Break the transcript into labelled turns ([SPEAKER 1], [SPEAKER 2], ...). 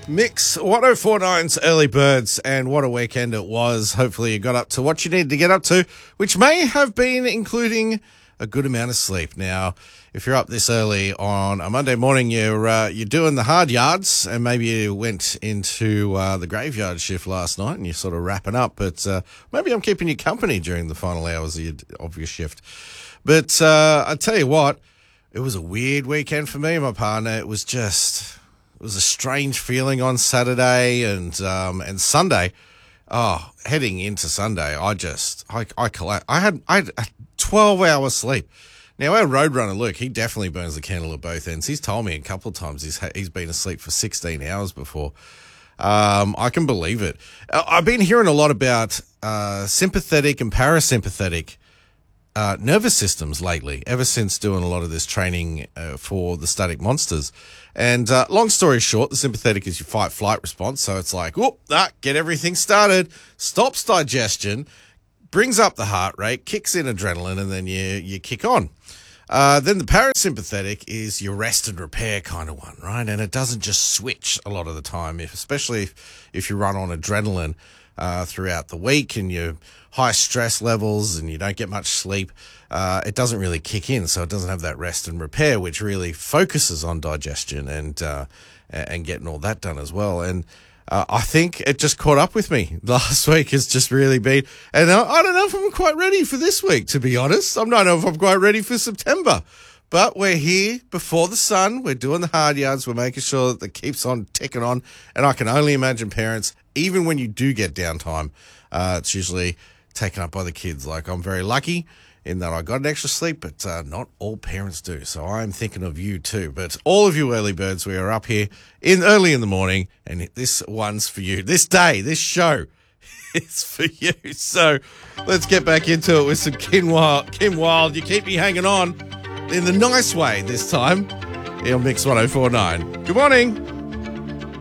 [SPEAKER 1] Mix 1049's Early Birds, and what a weekend it was. Hopefully you got up to what you needed to get up to, which may have been including a good amount of sleep. Now, if you're up this early on a Monday morning, you're doing the hard yards, and maybe you went into the graveyard shift last night and you're sort of wrapping up, but maybe I'm keeping you company during the final hours of your shift. But I tell you what, it was a weird weekend for me and my partner. It was a strange feeling on Saturday and Sunday. Oh, heading into Sunday, I collapsed. I had a 12-hour sleep. Now, our Roadrunner Luke, he definitely burns the candle at both ends. He's told me a couple of times he's been asleep for 16 hours before. I can believe it. I've been hearing a lot about sympathetic and parasympathetic nervous systems lately, ever since doing a lot of this training for the static monsters. And long story short, the sympathetic is your fight-flight response. So it's like, get everything started, stops digestion, brings up the heart rate, kicks in adrenaline, and then you kick on. Then the parasympathetic is your rest and repair kind of one, right? And it doesn't just switch a lot of the time, especially if you run on adrenaline throughout the week and you're high stress levels and you don't get much sleep, it doesn't really kick in. So it doesn't have that rest and repair, which really focuses on digestion and getting all that done as well. And I think it just caught up with me. Last week has just really been, and I don't know if I'm quite ready for this week, to be honest. I don't know if I'm quite ready for September. But we're here before the sun. We're doing the hard yards. We're making sure that it keeps on ticking on. And I can only imagine parents, even when you do get downtime, it's usually taken up by the kids. Like, I'm very lucky in that I got an extra sleep, but not all parents do. So I'm thinking of you too. But all of you early birds, we are up here early in the morning, and this one's for you. This day, this show, it's for you. So let's get back into it with some Kim Wilde. You keep me hanging on in the nice way this time. On Mix 1049. Good morning.